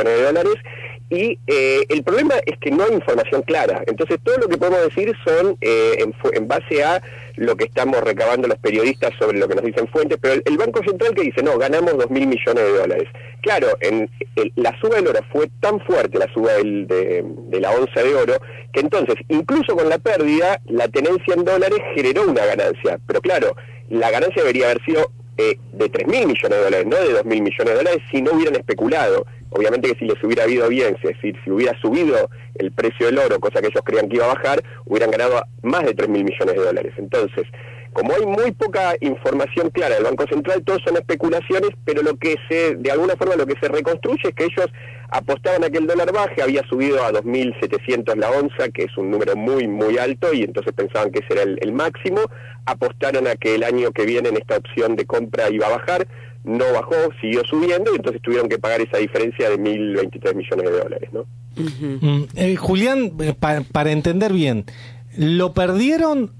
millones de dólares, y el problema es que no hay información clara. Entonces todo lo que podemos decir son en base a lo que estamos recabando los periodistas sobre lo que nos dicen fuentes, pero el Banco Central que dice, no, ganamos 2.000 millones de dólares. Claro, la suba del oro fue tan fuerte, la suba de la onza de oro, que entonces, incluso con la pérdida, la tenencia en dólares generó una ganancia. Pero claro, la ganancia debería haber sido de 3.000 millones de dólares, no de 2.000 millones de dólares, si no hubieran especulado. Obviamente que si les hubiera ido bien, es decir, si hubiera subido el precio del oro, cosa que ellos creían que iba a bajar, hubieran ganado más de 3.000 millones de dólares. Entonces, como hay muy poca información clara del Banco Central, todos son especulaciones, pero de alguna forma lo que se reconstruye es que ellos apostaban a que el dólar baje, había subido a 2.700 la onza, que es un número muy, muy alto, y entonces pensaban que ese era el máximo, apostaron a que el año que viene en esta opción de compra iba a bajar, no bajó, siguió subiendo, y entonces tuvieron que pagar esa diferencia de 1.023 millones de dólares, ¿no? Julián, para entender bien, ¿lo perdieron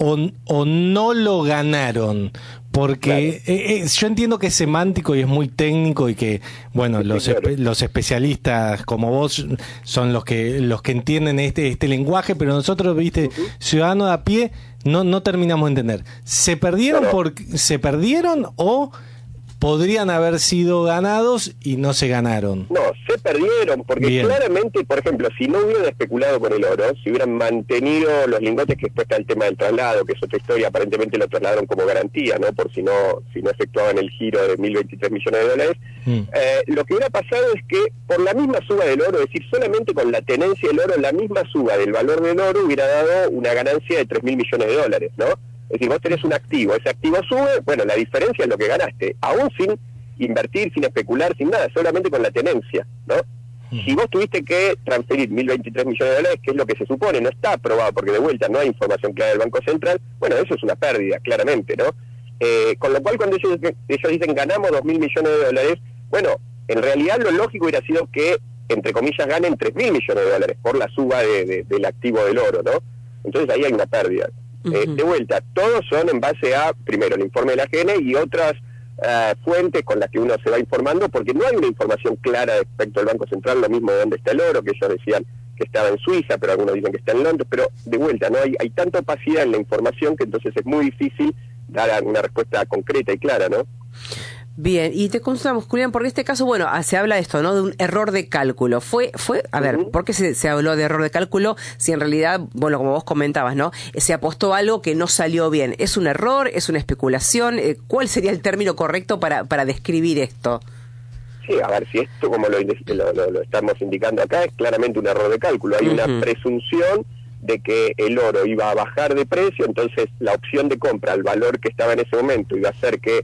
o no lo ganaron? Porque claro, yo entiendo que es semántico y es muy técnico y que, bueno, los especialistas como vos son los que entienden este lenguaje, pero nosotros, viste, ciudadanos de a pie, no terminamos de entender. ¿Se perdieron se perdieron o podrían haber sido ganados y no se ganaron? No, se perdieron, porque claramente, por ejemplo, si no hubieran especulado con el oro, si hubieran mantenido los lingotes, que después está el tema del traslado, que es otra historia, aparentemente lo trasladaron como garantía, ¿no? Por si no efectuaban el giro de 1.023 millones de dólares, lo que hubiera pasado es que por la misma suba del oro, es decir, solamente con la tenencia del oro, la misma suba del valor del oro hubiera dado una ganancia de 3.000 millones de dólares, ¿no? Es decir, vos tenés un activo, ese activo sube, bueno, la diferencia es lo que ganaste, aún sin invertir, sin especular, sin nada, solamente con la tenencia, ¿no? Si vos tuviste que transferir 1.023 millones de dólares, que es lo que se supone, no está aprobado, porque de vuelta no hay información clara del Banco Central, bueno, eso es una pérdida, claramente, ¿no? Con lo cual, cuando ellos dicen ganamos 2.000 millones de dólares, bueno, en realidad lo lógico hubiera sido que, entre comillas, ganen 3.000 millones de dólares por la suba del activo del oro, ¿no? Entonces ahí hay una pérdida. De vuelta, todos son en base a, primero, el informe de la AGN y otras fuentes con las que uno se va informando, porque no hay una información clara respecto al Banco Central, lo mismo de dónde está el oro, que ellos decían que estaba en Suiza, pero algunos dicen que está en Londres, pero de vuelta, no hay tanta opacidad en la información que entonces es muy difícil dar una respuesta concreta y clara, ¿no? Bien, y te consultamos, Julián, porque en este caso, bueno, se habla de esto, ¿no? De un error de cálculo. A ver, ¿por qué se habló de error de cálculo si en realidad, bueno, como vos comentabas, ¿no? Se apostó a algo que no salió bien. ¿Es un error? ¿Es una especulación? ¿Cuál sería el término correcto para describir esto? Sí, a ver, si esto, como lo estamos indicando acá, es claramente un error de cálculo. Hay una presunción de que el oro iba a bajar de precio, entonces la opción de compra, el valor que estaba en ese momento, iba a hacer que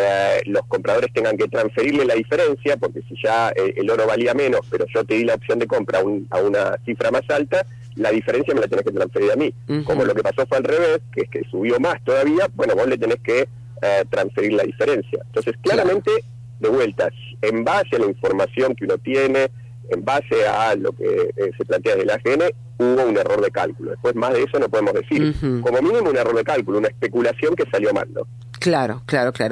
los compradores tengan que transferirle la diferencia, porque si ya el oro valía menos, pero yo te di la opción de compra a una cifra más alta, la diferencia me la tenés que transferir a mí. Como lo que pasó fue al revés, que es que subió más todavía, bueno, vos le tenés que transferir la diferencia. Entonces, claramente, de vueltas, en base a la información que uno tiene, en base a lo que se plantea desde la AGN, hubo un error de cálculo. Después, más de eso no podemos decir. Como mínimo, un error de cálculo, una especulación que salió mal, ¿no? Claro.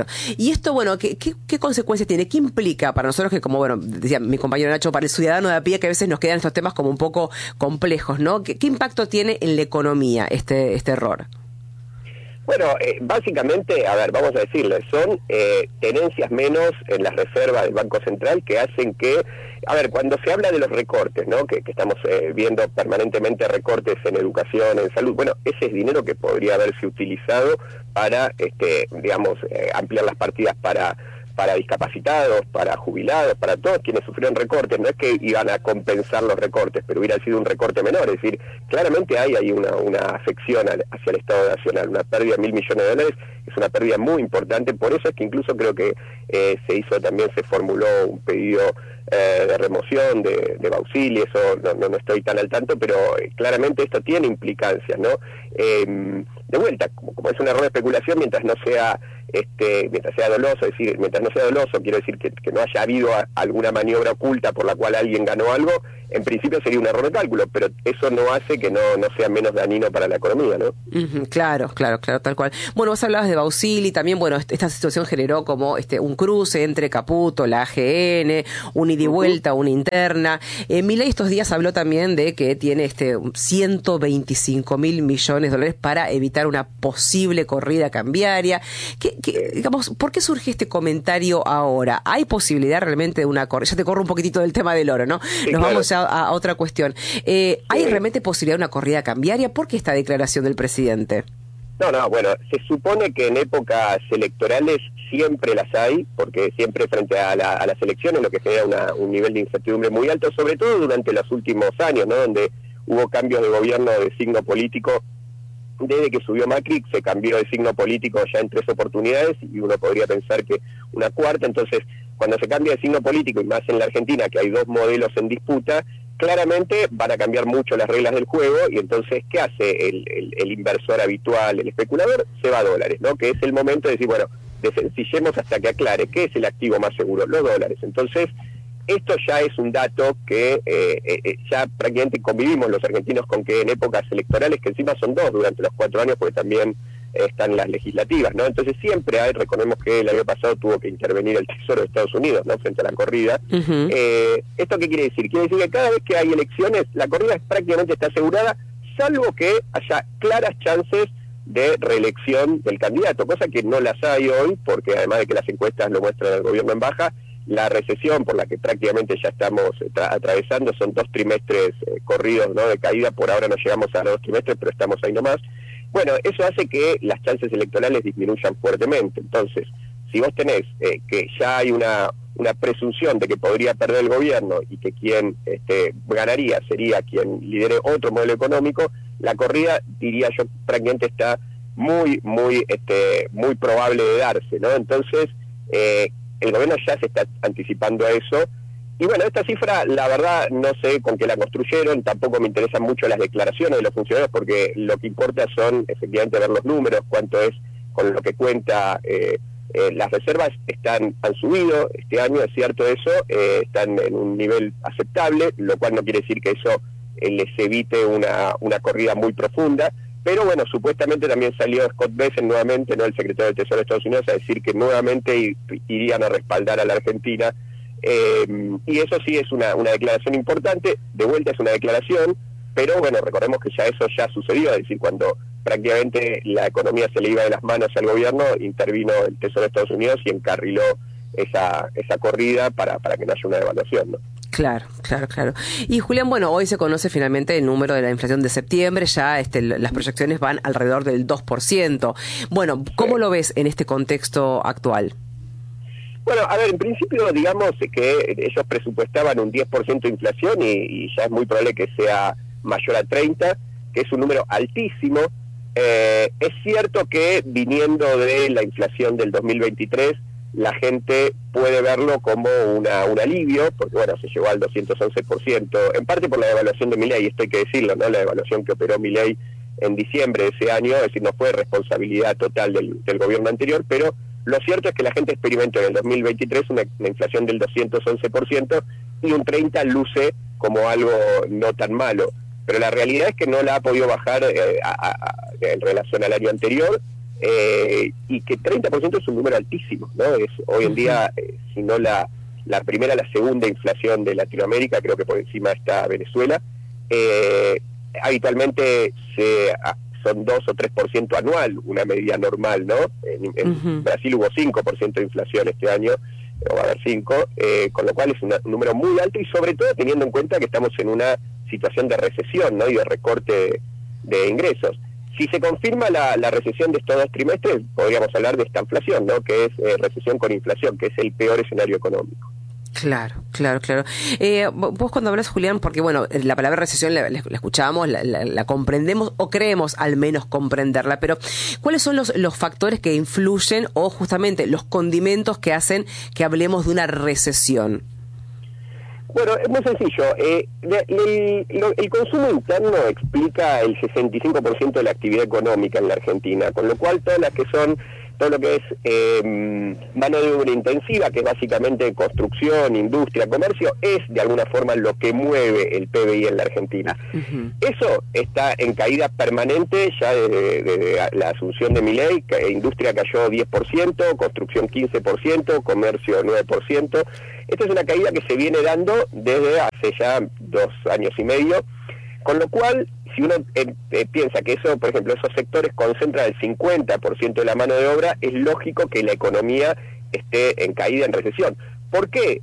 Y esto, bueno, ¿qué consecuencias tiene? ¿Qué implica para nosotros que, como, bueno, decía mi compañero Nacho, para el ciudadano de a pie, que a veces nos quedan estos temas como un poco complejos, ¿no? ¿Qué impacto tiene en la economía este error? Bueno, básicamente, a ver, vamos a decirle, son tenencias menos en las reservas del Banco Central que hacen que, a ver, cuando se habla de los recortes, ¿no? Que estamos viendo permanentemente recortes en educación, en salud, bueno, ese es dinero que podría haberse utilizado para, digamos, ampliar las partidas para discapacitados, para jubilados, para todos quienes sufrieron recortes. No es que iban a compensar los recortes, pero hubiera sido un recorte menor. Es decir, claramente hay una afección hacia el Estado Nacional. Una pérdida de 1.000 millones de dólares es una pérdida muy importante. Por eso es que incluso creo que se formuló un pedido de remoción de Bausil, y eso no estoy tan al tanto, pero claramente esto tiene implicancias, ¿no? de vuelta, como es un error de especulación, mientras no sea doloso, es decir, mientras no sea doloso, quiero decir que no haya habido alguna maniobra oculta por la cual alguien ganó algo, en principio sería un error de cálculo, pero eso no hace que no sea menos dañino para la economía, ¿no? Claro, tal cual. Bueno, vos hablabas de Bausil y también, bueno, esta situación generó como un cruce entre Caputo, la AGN, un ida y vuelta, una interna. Milei estos días habló también de que tiene 125.000 millones de dólares para evitar una posible corrida cambiaria. Digamos, ¿por qué surge este comentario ahora? ¿Hay posibilidad realmente de una corrida? Ya te corro un poquitito del tema del oro, ¿no? Sí, Nos claro. vamos ya a otra cuestión. ¿Hay realmente posibilidad de una corrida cambiaria? ¿Por qué esta declaración del presidente? No, bueno, se supone que en épocas electorales siempre las hay, porque siempre frente a las elecciones lo que genera un nivel de incertidumbre muy alto, sobre todo durante los últimos años, ¿no? Donde hubo cambios de gobierno de signo político. Desde que subió Macri se cambió de signo político ya en 3 oportunidades y uno podría pensar que una cuarta. Entonces, cuando se cambia de signo político, y más en la Argentina, que hay 2 modelos en disputa, claramente van a cambiar mucho las reglas del juego. Y entonces, ¿qué hace el inversor habitual, el especulador? Se va a dólares, ¿no? Que es el momento de decir, bueno, desencillemos hasta que aclare qué es el activo más seguro, los dólares. Entonces, esto ya es un dato que ya prácticamente convivimos los argentinos con que en épocas electorales, que encima son 2 durante los 4 años, porque también están las legislativas, ¿no? Entonces siempre hay, recordemos que el año pasado tuvo que intervenir el Tesoro de Estados Unidos, ¿no? Frente a la corrida. ¿Esto qué quiere decir? Quiere decir que cada vez que hay elecciones, la corrida prácticamente está asegurada, salvo que haya claras chances de reelección del candidato, cosa que no las hay hoy, porque además de que las encuestas lo muestran el gobierno en baja, la recesión por la que prácticamente ya estamos atravesando son 2 trimestres corridos, ¿no? De caída. Por ahora no llegamos a los 2 trimestres, pero estamos ahí nomás. Bueno, eso hace que las chances electorales disminuyan fuertemente. Entonces, si vos tenés que ya hay una presunción de que podría perder el gobierno y que quien ganaría sería quien lidere otro modelo económico, la corrida, diría yo, prácticamente está muy probable de darse, ¿no? Entonces, el gobierno ya se está anticipando a eso. Y bueno, esta cifra, la verdad, no sé con qué la construyeron, tampoco me interesan mucho las declaraciones de los funcionarios, porque lo que importa son efectivamente ver los números, cuánto es con lo que cuenta. Las reservas han subido este año, es cierto eso, están en un nivel aceptable, lo cual no quiere decir que eso les evite una corrida muy profunda. Pero bueno, supuestamente también salió Scott Bessent nuevamente, no el secretario del Tesoro de Estados Unidos, a decir que nuevamente irían a respaldar a la Argentina. Y eso sí es una declaración importante, de vuelta es una declaración, pero bueno, recordemos que ya eso ya sucedió, es decir, cuando prácticamente la economía se le iba de las manos al gobierno, intervino el Tesoro de Estados Unidos y encarriló esa corrida para que no haya una devaluación, ¿no? Claro. Y Julián, bueno, hoy se conoce finalmente el número de la inflación de septiembre, ya las proyecciones van alrededor del 2%. Bueno, ¿cómo lo ves en este contexto actual? Bueno, a ver, en principio digamos que ellos presupuestaban un 10% de inflación y ya es muy probable que sea mayor a 30%, que es un número altísimo. Es cierto que viniendo de la inflación del 2023, la gente puede verlo como un alivio, porque bueno, se llegó al 211%, en parte por la devaluación de Milei, esto hay que decirlo, ¿no? La devaluación que operó Milei en diciembre de ese año, es decir, no fue responsabilidad total del gobierno anterior, pero lo cierto es que la gente experimentó en el 2023 una inflación del 211% y un 30% luce como algo no tan malo, pero la realidad es que no la ha podido bajar en relación al año anterior. Y que 30% es un número altísimo, ¿no? Es hoy en día, si no la primera, la segunda inflación de Latinoamérica, creo que por encima está Venezuela. Habitualmente son 2 o 3% anual, una medida normal, ¿no? En Brasil hubo 5% de inflación este año, o va a haber 5%, con lo cual es un número muy alto y sobre todo teniendo en cuenta que estamos en una situación de recesión, ¿no? Y de recorte de ingresos. Si se confirma la recesión de estos 2 trimestres, podríamos hablar de estanflación, ¿no? Que es recesión con inflación, que es el peor escenario económico. Claro. Vos cuando hablas, Julián, porque bueno, la palabra recesión la escuchamos, la comprendemos o creemos al menos comprenderla, pero ¿cuáles son los factores que influyen o justamente los condimentos que hacen que hablemos de una recesión? Bueno, es muy sencillo. El consumo interno explica el 65% de la actividad económica en la Argentina, con lo cual todo lo que es mano de obra intensiva, que es básicamente construcción, industria, comercio, es de alguna forma lo que mueve el PBI en la Argentina. Uh-huh. Eso está en caída permanente ya desde la asunción de Milei. Industria cayó 10%, construcción 15%, comercio 9%. Esta es una caída que se viene dando desde hace ya 2 años y medio, con lo cual, si uno piensa que eso, por ejemplo, esos sectores concentran el 50% de la mano de obra, es lógico que la economía esté en caída, en recesión. ¿Por qué?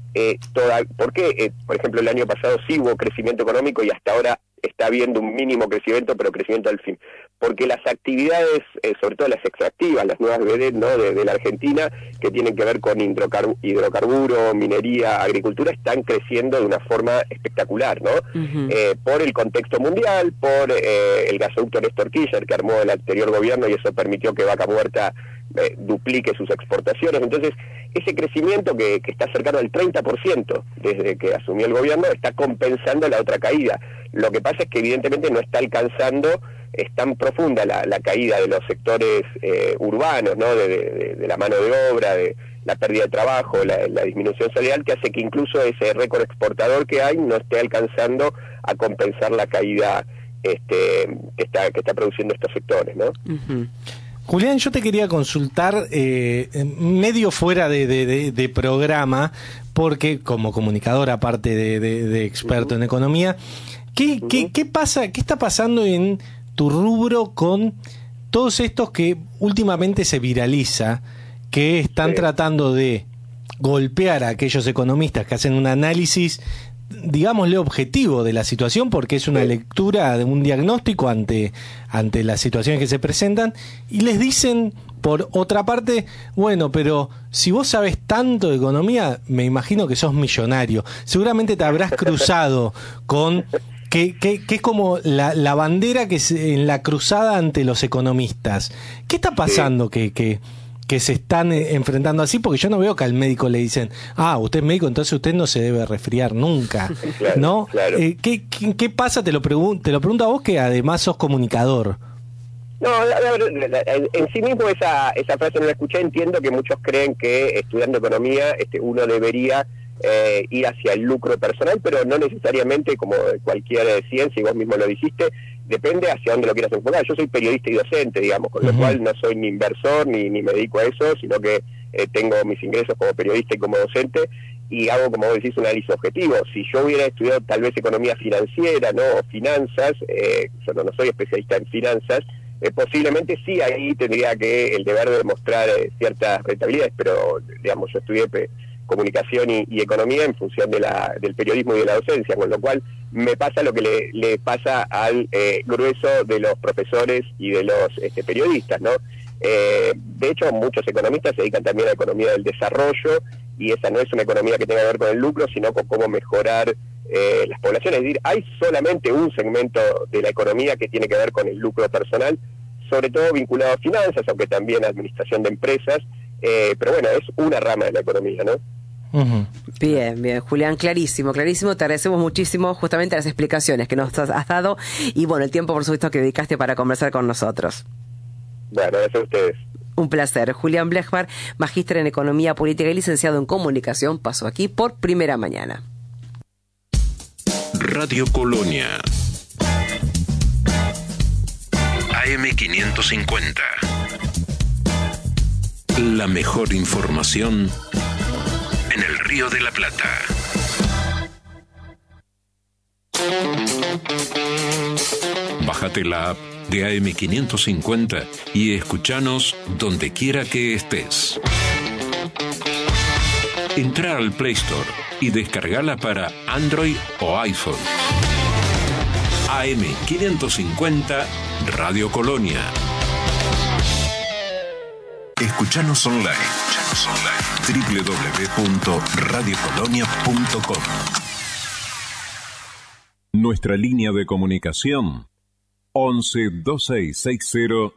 Por ejemplo, el año pasado sí hubo crecimiento económico y hasta ahora está habiendo un mínimo crecimiento, pero crecimiento al fin? Porque las actividades, sobre todo las extractivas, las nuevas vedettes, ¿no?, de la Argentina, que tienen que ver con hidrocarburo, minería, agricultura, están creciendo de una forma espectacular, ¿no? Uh-huh. Por el contexto mundial, por el gasoducto Néstor Kirchner que armó el anterior gobierno, y eso permitió que Vaca Muerta duplique sus exportaciones. Entonces, ese crecimiento que está cercano al 30% desde que asumió el gobierno está compensando la otra caída. Lo que pasa es que evidentemente no está alcanzando, es tan profunda la caída de los sectores urbanos, ¿no?, de la mano de obra, de la pérdida de trabajo, la disminución salarial, que hace que incluso ese récord exportador que hay no esté alcanzando a compensar la caída que está produciendo estos sectores, ¿no? Uh-huh. Julián, yo te quería consultar medio fuera de programa, porque como comunicador, aparte de experto en economía, ¿qué pasa? ¿Qué está pasando en tu rubro con todos estos que últimamente se viraliza, que están tratando de golpear a aquellos economistas que hacen un análisis, digámosle, objetivo de la situación, porque es una lectura de un diagnóstico ante las situaciones que se presentan, y les dicen, por otra parte, bueno, pero si vos sabes tanto de economía, me imagino que sos millonario. Seguramente te habrás cruzado con que es como la bandera que en la cruzada ante los economistas. ¿Qué está pasando que se están enfrentando así? Porque yo no veo que al médico le dicen, usted es médico, entonces usted no se debe resfriar nunca, claro, ¿no? Claro. ¿Qué pasa? Te lo pregunto a vos, que además sos comunicador. No, en sí mismo esa frase no la escuché. Entiendo que muchos creen que estudiando economía uno debería ir hacia el lucro personal, pero no necesariamente, como cualquier ciencia, y vos mismo lo dijiste, depende hacia dónde lo quieras enfocar. Yo soy periodista y docente, digamos, con lo cual no soy ni inversor ni me dedico a eso, sino que tengo mis ingresos como periodista y como docente, y hago, como vos decís, un análisis objetivo. Si yo hubiera estudiado tal vez economía financiera, ¿no?, o finanzas, yo no soy especialista en finanzas, posiblemente sí ahí tendría el deber de demostrar ciertas rentabilidades, pero digamos, yo estudié comunicación y economía en función del periodismo y de la docencia, con lo cual me pasa lo que le pasa al grueso de los profesores y de los periodistas, ¿no? De hecho, muchos economistas se dedican también a la economía del desarrollo, y esa no es una economía que tenga que ver con el lucro, sino con cómo mejorar las poblaciones. Es decir, hay solamente un segmento de la economía que tiene que ver con el lucro personal, sobre todo vinculado a finanzas, aunque también a administración de empresas, pero bueno, es una rama de la economía, ¿no? Uh-huh. Bien, Julián, clarísimo. Te agradecemos muchísimo justamente las explicaciones que nos has dado, y bueno, el tiempo, por supuesto, que dedicaste para conversar con nosotros. Bueno, gracias a ustedes. Un placer. Julián Blechbar, magíster en Economía Política y licenciado en Comunicación, pasó aquí por Primera Mañana. Radio Colonia AM550. La mejor información en el Río de la Plata. Bájate la app de AM550 y escuchanos donde quiera que estés. Entra al Play Store y descargala para Android o iPhone. AM550 Radio Colonia. Escuchanos online. www.radiocolonia.com. Nuestra línea de comunicación 11 2660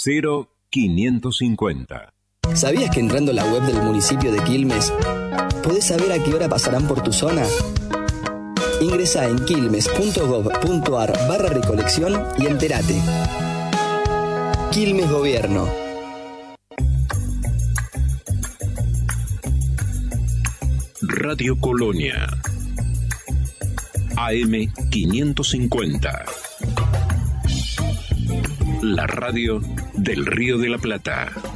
0550. ¿Sabías que entrando a la web del municipio de Quilmes podés saber a qué hora pasarán por tu zona? Ingresá en quilmes.gov.ar/recolección y entérate. Quilmes Gobierno. Radio Colonia. AM 550. La radio del Río de la Plata.